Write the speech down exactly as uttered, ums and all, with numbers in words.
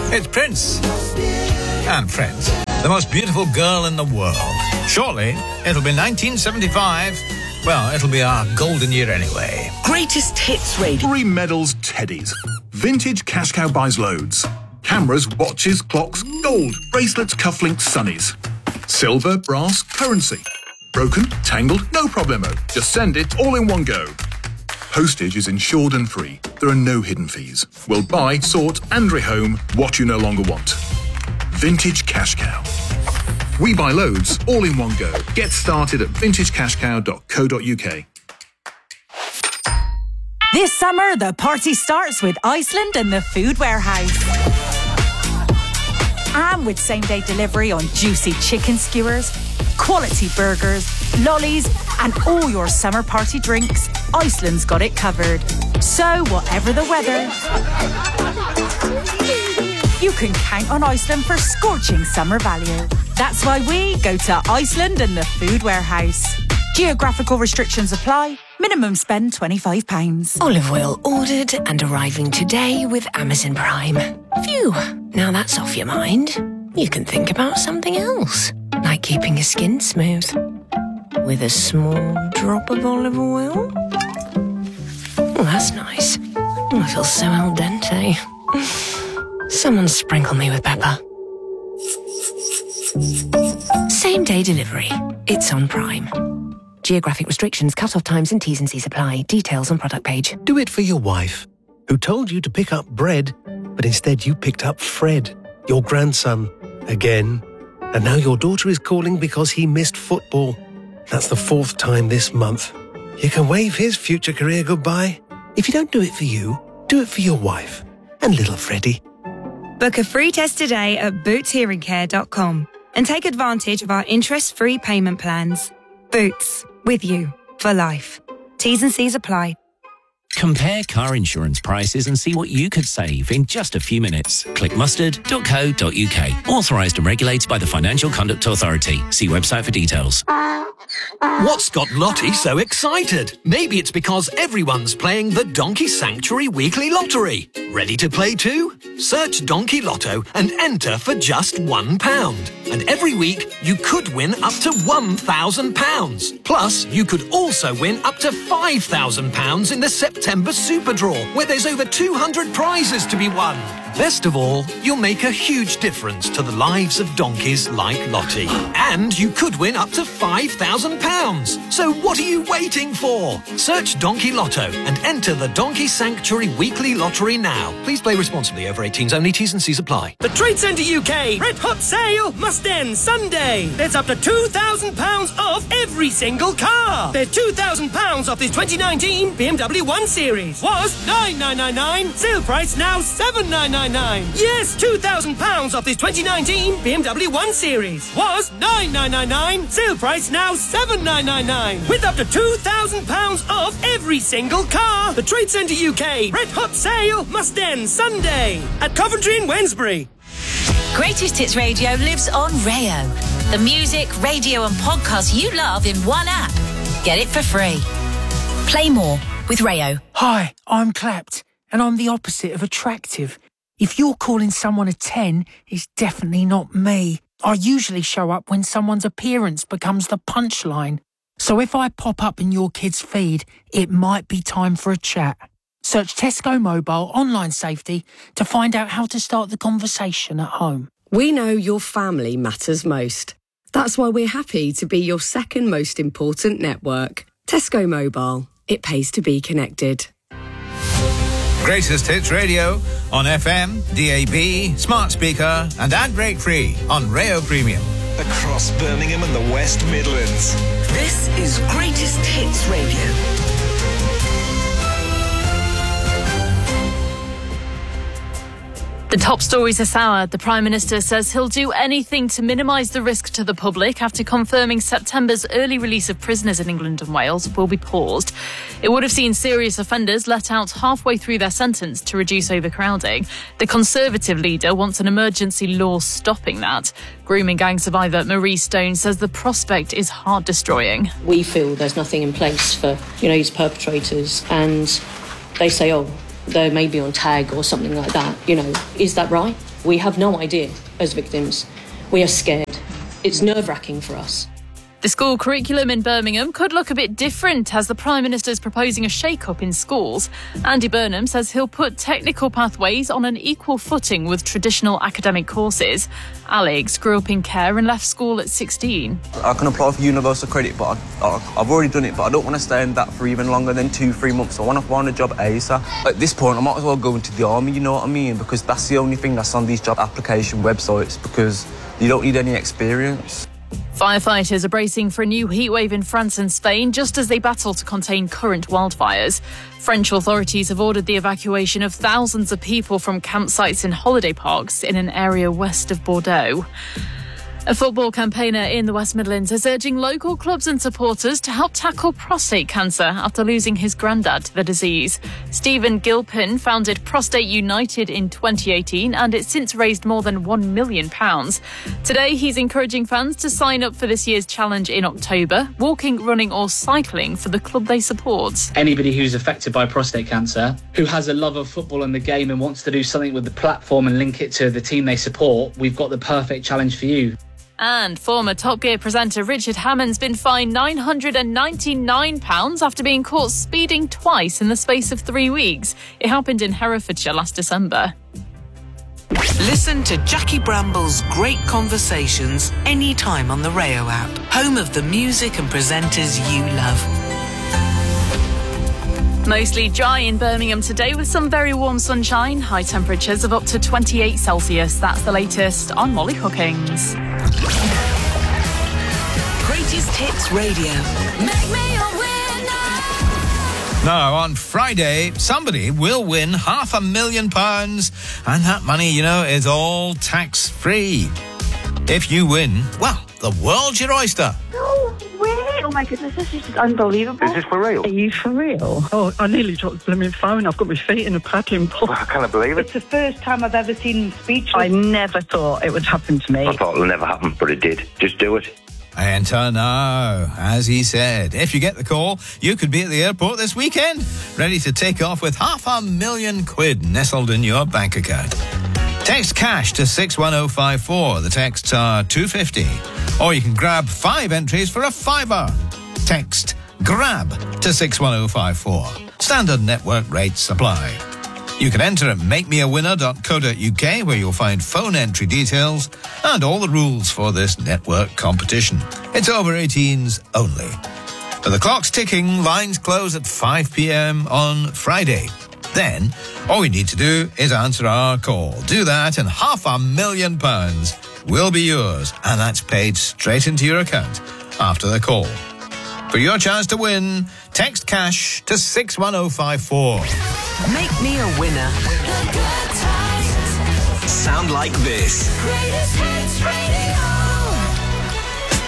It's Prince and Friends, the most beautiful girl in the world. Shortly, it'll be nineteen seventy-five. Well, it'll be our golden year anyway. Greatest Hits Radio. Three medals, teddies. Vintage Cash Cow buys loads. Cameras, watches, clocks, gold, bracelets, cufflinks, sunnies. Silver, brass, currency. Broken, tangled, no problemo. Just send it all in one go. Postage is insured and free. There are no hidden fees. We'll buy, sort and rehome what you no longer want. Vintage Cash Cow. We buy loads, all in one go. Get started at vintage cash cow dot co dot uk. This summer, the party starts with Iceland and the Food Warehouse. And with same-day delivery on juicy chicken skewers, quality burgers, lollies, and all your summer party drinks, Iceland's got it covered. So, whatever the weather, you can count on Iceland for scorching summer value. That's why we go to Iceland and the Food Warehouse. Geographical restrictions apply. Minimum spend twenty-five pounds. Olive oil ordered and arriving today with Amazon Prime. Phew, now that's off your mind. You can think about something else, like keeping your skin smooth. With a small drop of olive oil. Oh, that's nice. Oh, I feel so al dente. Someone sprinkle me with pepper. Same day delivery. It's on Prime. Geographic restrictions, cut-off times and T's and C's apply. Details on product page. Do it for your wife, who told you to pick up bread, but instead you picked up Fred, your grandson, again. And now your daughter is calling because he missed football. That's the fourth time this month. You can wave his future career goodbye. If you don't do it for you, do it for your wife and little Freddie. Book a free test today at boots hearing care dot com and take advantage of our interest-free payment plans. Boots, with you for life. T's and C's apply. Compare car insurance prices and see what you could save in just a few minutes. Click mustard dot co dot uk. Authorised and regulated by the Financial Conduct Authority. See website for details. What's got Lottie so excited? Maybe it's because everyone's playing the Donkey Sanctuary Weekly Lottery. Ready to play too? Search Donkey Lotto and enter for just one pound. And every week, you could win up to one thousand pounds. Plus, you could also win up to five thousand pounds in the September Super Draw, where there's over two hundred prizes to be won. Best of all, you'll make a huge difference to the lives of donkeys like Lottie. And you could win up to five thousand pounds. So what are you waiting for? Search Donkey Lotto and enter the Donkey Sanctuary Weekly Lottery now. Please play responsibly. Over eighteens only. T's and C's apply. The Trade Centre U K Red Hot Sale must end Sunday. There's up to two thousand pounds off every single car. There's two thousand pounds off this twenty nineteen B M W one Series. Was nine thousand nine hundred ninety-nine. Sale price now seven thousand nine hundred ninety-nine. Yes, two thousand pounds off this twenty nineteen B M W one Series. Was nine thousand nine hundred ninety-nine. Sale price now seven thousand nine hundred ninety-nine. With up to two thousand pounds off every single car. The Trade Centre U K Red Hot Sale must end Sunday at Coventry and Wednesbury. Greatest Hits Radio lives on Rayo. The music, radio and podcasts you love in one app. Get it for free. Play more with Rayo. Hi, I'm Clapped, and I'm the opposite of attractive. If you're calling someone a ten, it's definitely not me. I usually show up when someone's appearance becomes the punchline. So if I pop up in your kid's feed, it might be time for a chat. Search Tesco Mobile Online Safety to find out how to start the conversation at home. We know your family matters most. That's why we're happy to be your second most important network. Tesco Mobile. It pays to be connected. Greatest Hits Radio on F M, D A B, smart speaker and ad break free on Rayo Premium. Across Birmingham and the West Midlands. This is Greatest Hits Radio. The top stories this hour. The Prime Minister says he'll do anything to minimise the risk to the public after confirming September's early release of prisoners in England and Wales will be paused. It would have seen serious offenders let out halfway through their sentence to reduce overcrowding. The Conservative leader wants an emergency law stopping that. Grooming gang survivor Marie Stone says the prospect is heart-destroying. We feel there's nothing in place for, you know, these perpetrators, and they say, oh, they may be on tag or something like that. You know, is that right? We have no idea as victims. We are scared. It's nerve-wracking for us. The school curriculum in Birmingham could look a bit different as the Prime Minister's proposing a shake-up in schools. Andy Burnham says he'll put technical pathways on an equal footing with traditional academic courses. Alex grew up in care and left school at sixteen. I can apply for universal credit, but I, I, I've already done it, but I don't want to stay in that for even longer than two, three months. I want to find a job ASAP. At this point, I might as well go into the army, you know what I mean? Because that's the only thing that's on these job application websites, because you don't need any experience. Firefighters are bracing for a new heatwave in France and Spain just as they battle to contain current wildfires. French authorities have ordered the evacuation of thousands of people from campsites and holiday parks in an area west of Bordeaux. A football campaigner in the West Midlands is urging local clubs and supporters to help tackle prostate cancer after losing his granddad to the disease. Stephen Gilpin founded Prostate United in twenty eighteen and it's since raised more than one million pounds. Today, he's encouraging fans to sign up for this year's challenge in October, walking, running or cycling for the club they support. Anybody who's affected by prostate cancer, who has a love of football and the game and wants to do something with the platform and link it to the team they support, we've got the perfect challenge for you. And former Top Gear presenter Richard Hammond's been fined nine hundred ninety-nine pounds after being caught speeding twice in the space of three weeks. It happened in Herefordshire last December. Listen to Jackie Bramble's great conversations anytime on the Rayo app, home of the music and presenters you love. Mostly dry in Birmingham today with some very warm sunshine, high temperatures of up to twenty-eight Celsius. That's the latest on Molly Hookings. Greatest Hits Radio. Make me a winner. Now, on Friday, somebody will win half a million pounds, and that money, you know, is all tax-free. If you win, well, the world's your oyster. No way! Oh my goodness, this is unbelievable. Is this for real? Are you for real? Oh, I nearly dropped the blooming phone. I've got my feet in a paddling pool. I can't believe it. It's the first time I've ever seen him speechless. I never thought it would happen to me. I thought it'll never happen, but it did. Just do it. Enter now. As he said, if you get the call, you could be at the airport this weekend, ready to take off with half a million quid nestled in your bank account. Text cash to six one oh five four. The texts are two fifty. Or you can grab five entries for a fiver. Text GRAB to six one oh five four. Standard network rates apply. You can enter at make me a winner dot co dot uk, where you'll find phone entry details and all the rules for this network competition. It's over eighteens only. But the clock's ticking. Lines close at five p.m. on Friday. Then, all you need to do is answer our call. Do that and half a million pounds will be yours. And that's paid straight into your account after the call. For your chance to win, text cash to six one oh five four. Make me a winner. Sound like this. Greatest Hits Radio.